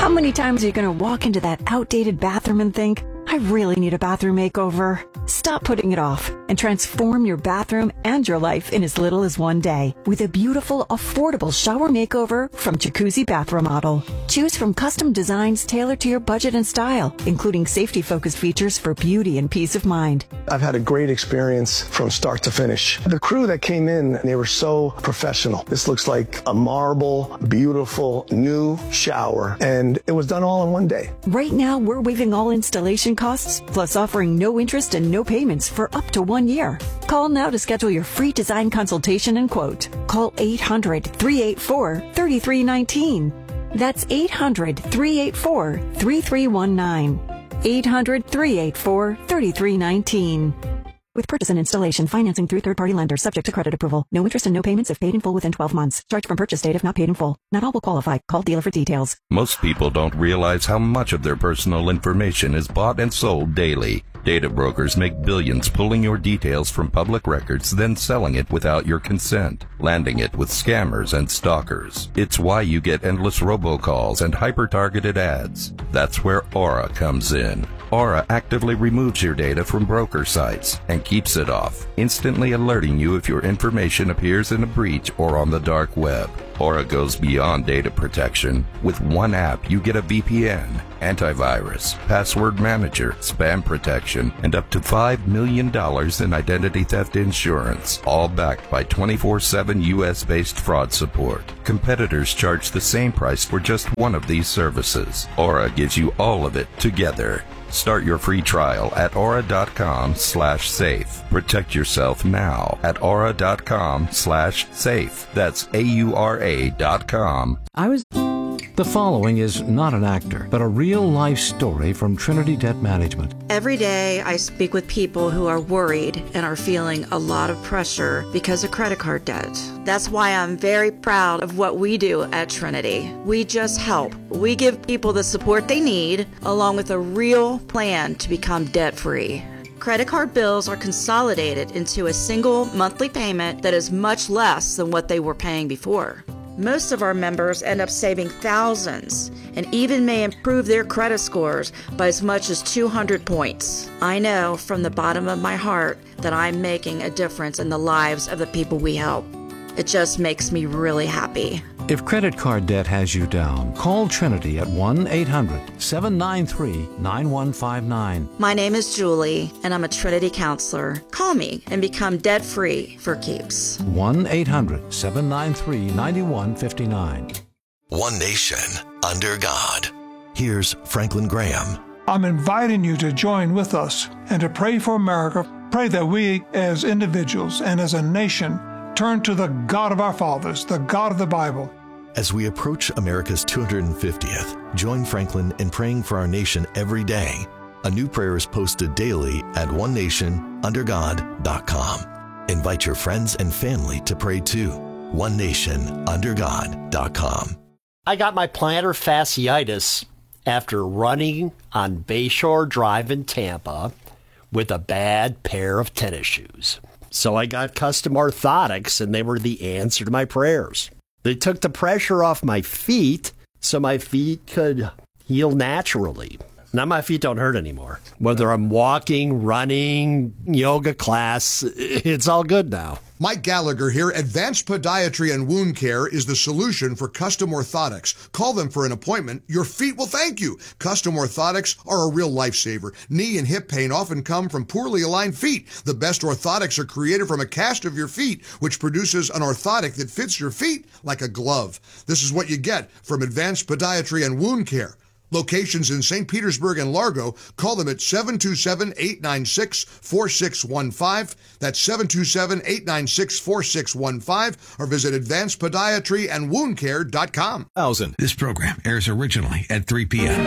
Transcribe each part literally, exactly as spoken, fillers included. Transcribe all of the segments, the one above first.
How many times are you going to walk into that outdated bathroom and think, I really need a bathroom makeover? Stop putting it off and transform your bathroom and your life in as little as one day with a beautiful, affordable shower makeover from Jacuzzi Bath Remodel. Choose from custom designs tailored to your budget and style, including safety-focused features for beauty and peace of mind. I've had a great experience from start to finish. The crew that came in, they were so professional. This looks like a marble, beautiful, new shower, and it was done all in one day. Right now, we're waiving all installation costs, plus offering no interest and no payments for up to one year. Call now to schedule your free design consultation and quote. Call eight hundred, three eight four, three three one nine. That's eight hundred, three eight four, three three one nine. eight hundred, three eight four, three three one nine. With purchase and installation financing through third-party lenders subject to credit approval. No interest and no payments if paid in full within twelve months. Charge from purchase date if not paid in full. Not all will qualify. Call dealer for details. Most people don't realize how much of their personal information is bought and sold daily. Data brokers make billions pulling your details from public records, then selling it without your consent, landing it with scammers and stalkers. It's why you get endless robocalls and hyper-targeted ads. That's where Aura comes in. Aura actively removes your data from broker sites and keeps it off, instantly alerting you if your information appears in a breach or on the dark web. Aura goes beyond data protection. With one app, you get a V P N, antivirus, password manager, spam protection, and up to five million dollars in identity theft insurance, all backed by twenty-four seven U S-based fraud support. Competitors charge the same price for just one of these services. Aura gives you all of it together. Start your free trial at aura.com slash safe. Protect yourself now at aura.com slash safe. That's A-U-R-A dot com. I was... The following is not an actor, but a real-life story from Trinity Debt Management. Every day I speak with people who are worried and are feeling a lot of pressure because of credit card debt. That's why I'm very proud of what we do at Trinity. We just help. We give people the support they need, along with a real plan to become debt-free. Credit card bills are consolidated into a single monthly payment that is much less than what they were paying before. Most of our members end up saving thousands and even may improve their credit scores by as much as two hundred points. I know from the bottom of my heart that I'm making a difference in the lives of the people we help. It just makes me really happy. If credit card debt has you down, call Trinity at one eight hundred, seven nine three, nine one five nine. My name is Julie, and I'm a Trinity counselor. Call me and become debt-free for keeps. one eight hundred, seven nine three, nine one five nine. One nation under God. Here's Franklin Graham. I'm inviting you to join with us and to pray for America. Pray that we as individuals and as a nation turn to the God of our fathers, the God of the Bible. As we approach America's two hundred fiftieth, join Franklin in praying for our nation every day. A new prayer is posted daily at one nation under god dot com. Invite your friends and family to pray too. one nation under god dot com. I got my plantar fasciitis after running on Bayshore Drive in Tampa with a bad pair of tennis shoes. So I got custom orthotics, and they were the answer to my prayers. They took the pressure off my feet so my feet could heal naturally. Now my feet don't hurt anymore. Whether I'm walking, running, yoga class, it's all good now. Mike Gallagher here. Advanced Podiatry and Wound Care is the solution for custom orthotics. Call them for an appointment. Your feet will thank you. Custom orthotics are a real lifesaver. Knee and hip pain often come from poorly aligned feet. The best orthotics are created from a cast of your feet, which produces an orthotic that fits your feet like a glove. This is what you get from Advanced Podiatry and Wound Care. Locations in Saint Petersburg and Largo. Call them at seven two seven, eight nine six, four six one five. That's seven two seven, eight nine six, four six one five, or visit advanced podiatry and wound care dot com. This program airs originally at three p.m.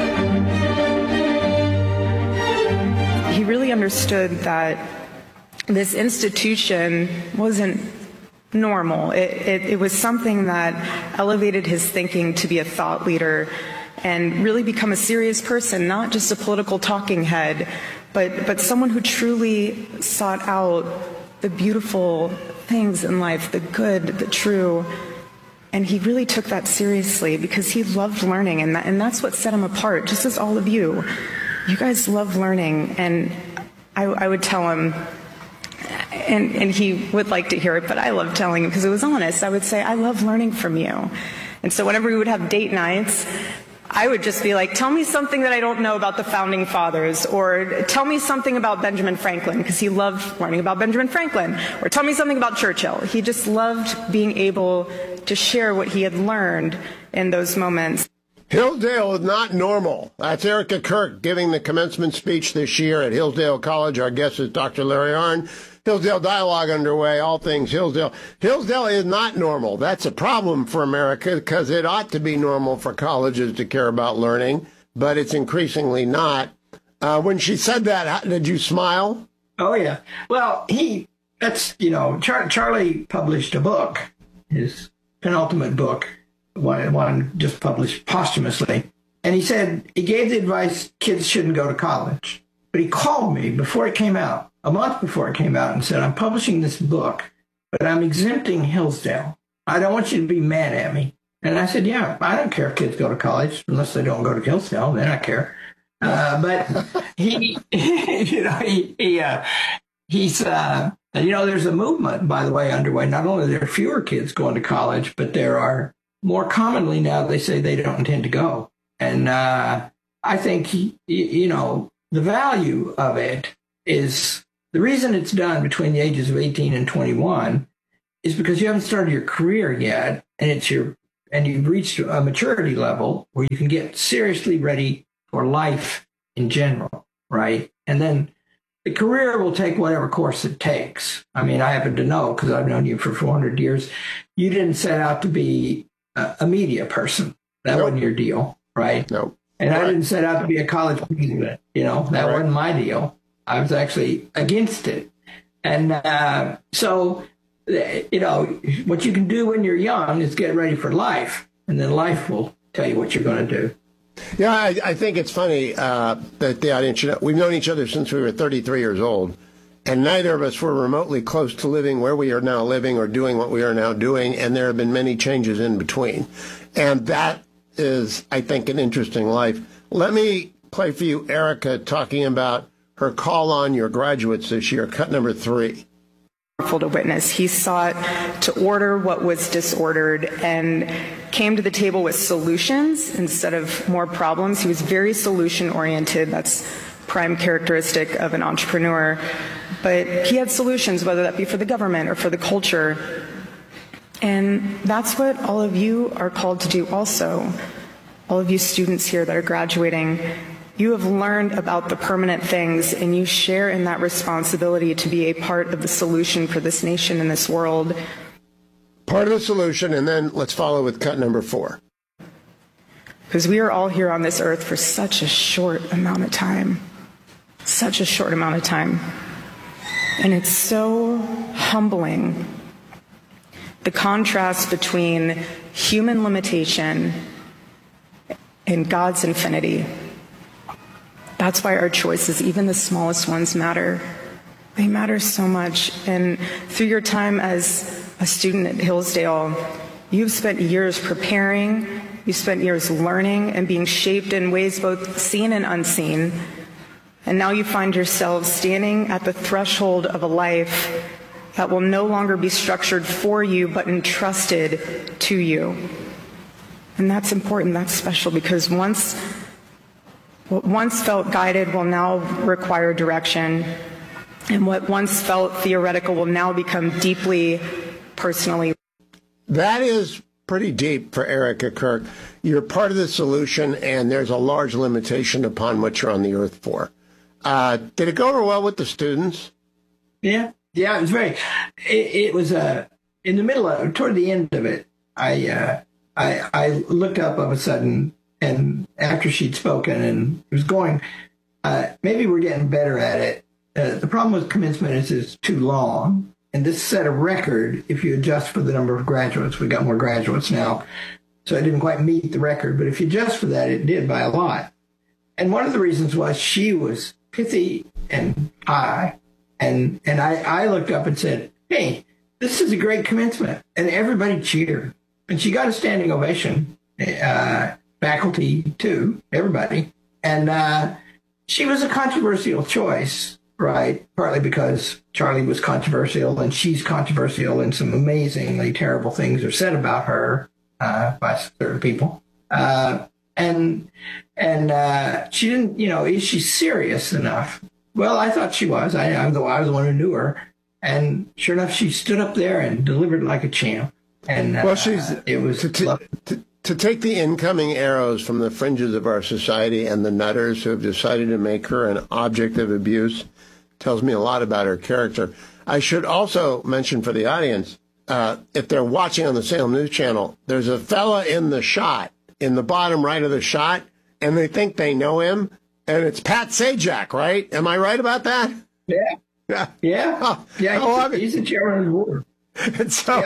He really understood that this institution wasn't normal. It, it, it was something that elevated his thinking to be a thought leader and really become a serious person, not just a political talking head, but, but someone who truly sought out the beautiful things in life, the good, the true. And he really took that seriously because he loved learning, and that, and that's what set him apart, just as all of you. You guys love learning, and I, I would tell him, and, and he would like to hear it, but I love telling him because it was honest. I would say, I love learning from you. And so whenever we would have date nights, I would just be like, tell me something that I don't know about the founding fathers, or tell me something about Benjamin Franklin, because he loved learning about Benjamin Franklin, or tell me something about Churchill. He just loved being able to share what he had learned in those moments. Hillsdale is not normal. That's Erica Kirk giving the commencement speech this year at Hillsdale College. Our guest is Doctor Larry Arnn. Hillsdale Dialogue underway, all things Hillsdale. Hillsdale is not normal. That's a problem for America because it ought to be normal for colleges to care about learning, but it's increasingly not. Uh, when she said that, how, did you smile? Oh, yeah. Well, he, that's, you know, Char- Charlie published a book, his penultimate book, one, one just published posthumously. And he said, he gave the advice kids shouldn't go to college. But he called me before it came out, a month before it came out, and said, I'm publishing this book, but I'm exempting Hillsdale. I don't want you to be mad at me. And I said, yeah, I don't care if kids go to college, unless they don't go to Hillsdale, then I care. Uh, but he, you know, he, he uh, he's, uh, you know, there's a movement, by the way, underway. Not only are there fewer kids going to college, but there are more commonly now they say they don't intend to go. And uh, I think, you know, the value of it is the reason it's done between the ages of eighteen and twenty-one is because you haven't started your career yet, and it's your and you've reached a maturity level where you can get seriously ready for life in general, right? And then the career will take whatever course it takes. I mean, I happen to know, because I've known you for four hundred years, you didn't set out to be a, a media person. That nope. wasn't your deal, right? No. Nope. And right. I didn't set out to be a college president. You know, that right. wasn't my deal. I was actually against it. And uh, so, you know, what you can do when you're young is get ready for life. And then life will tell you what you're going to do. Yeah, I, I think it's funny uh, that the audience, you know, we've known each other since we were thirty-three years old. And neither of us were remotely close to living where we are now living or doing what we are now doing. And there have been many changes in between. And that is, I think, an interesting life. Let me play for you Erica talking about her call on your graduates this year, cut number three. Powerful to witness. He sought to order what was disordered and came to the table with solutions instead of more problems. He was very solution oriented. That's prime characteristic of an entrepreneur. But he had solutions, whether that be for the government or for the culture. And that's what all of you are called to do also. All of you students here that are graduating, you have learned about the permanent things, and you share in that responsibility to be a part of the solution for this nation and this world. Part of the solution, and then let's follow with cut number four. Because we are all here on this earth for such a short amount of time. Such a short amount of time. And it's so humbling, the contrast between human limitation and God's infinity. That's why our choices, even the smallest ones, matter. They matter so much. And through your time as a student at Hillsdale, you've spent years preparing, you've spent years learning and being shaped in ways both seen and unseen. And now you find yourselves standing at the threshold of a life that will no longer be structured for you, but entrusted to you. And that's important, that's special, because once what once felt guided will now require direction, and what once felt theoretical will now become deeply personally. That is pretty deep for Erica Kirk. You're part of the solution, and there's a large limitation upon what you're on the earth for. Uh, did it go over well with the students? Yeah, yeah, it was very. It, it was uh, in the middle of, toward the end of it. I uh, I I looked up all of a sudden, and after she'd spoken, and it was going. Uh, maybe we're getting better at it. Uh, the problem with commencement is it's too long, and this set a record. If you adjust for the number of graduates, we got more graduates now, so it didn't quite meet the record. But if you adjust for that, it did by a lot. And one of the reasons was she was pithy and high. And and I, I looked up and said, hey, this is a great commencement. And everybody cheered. and she got a standing ovation, uh, faculty too, everybody. And uh, she was a controversial choice, right? Partly because Charlie was controversial and she's controversial, and some amazingly terrible things are said about her uh, by certain people. Uh, and and uh, she didn't, you know, is she serious enough? Well, I thought she was. I, I, was the, I was the one who knew her. And sure enough, she stood up there and delivered like a champ. And uh, well, she's it was to, to, to, to take the incoming arrows from the fringes of our society and the nutters who have decided to make her an object of abuse tells me a lot about her character. I should also mention for the audience, uh, if they're watching on the Salem News Channel, there's a fella in the shot, in the bottom right of the shot, and they think they know him, and it's Pat Sajak, right? Am I right about that? Yeah. Yeah. Yeah. Oh, yeah. He's, a, he's a chairman of the board. And so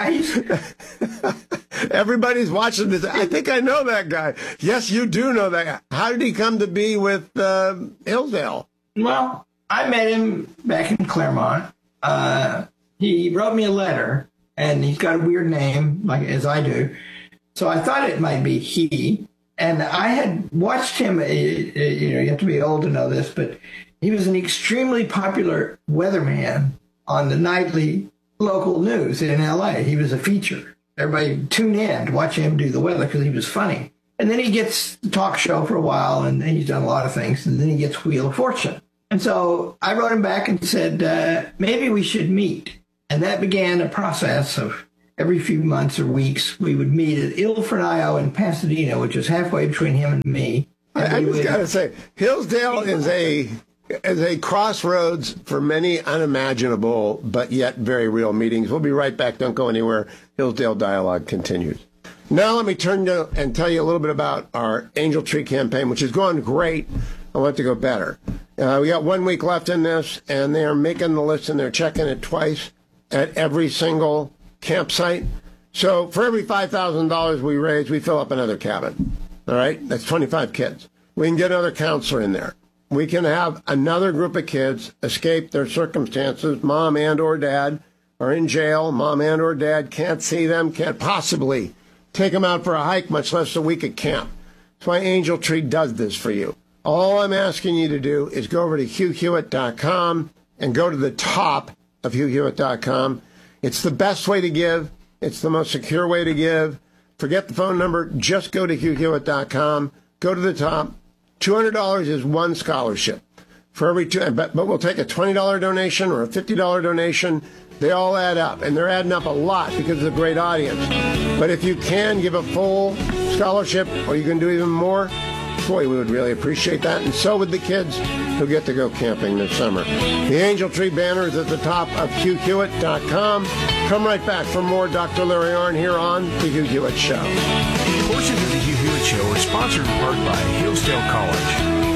yeah, everybody's watching this. I think I know that guy. Yes, you do know that guy. How did he come to be with uh, Hillsdale? Well, I met him back in Claremont. Uh, he wrote me a letter, and he's got a weird name, like as I do. So I thought it might be he. And I had watched him. Uh, you know, you have to be old to know this, but he was an extremely popular weatherman on the nightly local news in L A. He was a feature. Everybody tuned in to watch him do the weather because he was funny. And then he gets the talk show for a while, and he's done a lot of things, and then he gets Wheel of Fortune. And so I wrote him back and said, uh, maybe we should meet. And that began a process of every few months or weeks, we would meet at Il Fornaio in Pasadena, which is halfway between him and me. And I, I we just would, got to say, Hillsdale is a is a crossroads for many unimaginable but yet very real meetings. We'll be right back. Don't go anywhere. Hillsdale Dialogue continues. Now let me turn to and tell you a little bit about our Angel Tree campaign, which is going great. I want it to go better. Uh, we got one week left in this, and they are making the list, and they're checking it twice at every single campsite. So for every five thousand dollars we raise, we fill up another cabin. All right? That's twenty-five kids. We can get another counselor in there. We can have another group of kids escape their circumstances. Mom and or dad are in jail. Mom and or dad can't see them, can't possibly take them out for a hike, much less a week at camp. That's why Angel Tree does this for you. All I'm asking you to do is go over to Hugh Hewitt dot com and go to the top of Hugh Hewitt dot com. It's the best way to give. It's the most secure way to give. Forget the phone number. Just go to Hugh Hewitt dot com. Go to the top. two hundred dollars is one scholarship. For every two, but, but we'll take a twenty dollars donation or a fifty dollars donation. They all add up, and they're adding up a lot because of the great audience. But if you can give a full scholarship, or you can do even more, boy, we would really appreciate that. And so would the kids who get to go camping this summer. The Angel Tree banner is at the top of Hugh Hewitt dot com. Come right back for more Doctor Larry Arnn here on The Hugh Hewitt Show. Portions of The Hugh Hewitt Show are sponsored in part by Hillsdale College.